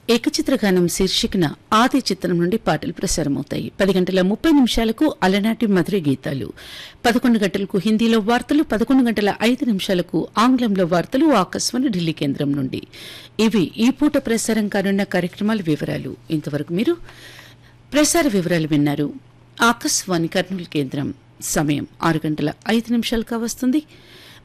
ఏకచిత్రగానం శీర్షికన ఆది చిత్రం నుండి పాటలు ప్రసారమవుతాయి. 10:30 అలనాటి మధుర గీతాలు, 11 హిందీలో వార్తలు, 11:05 ఆంగ్లంలో వార్తలు ఆకాశవాణి ఢిల్లీ కేంద్రం నుండి. ఇవి ఈ పూట ప్రసారం కానున్న కార్యక్రమాల వివరాలు. ఇంతవరకు మీరు ప్రసార వివరాలు విన్నారు. ఆకాశవాణి కర్నూలు కేంద్రం సమయం 6:05 కావస్తుంది.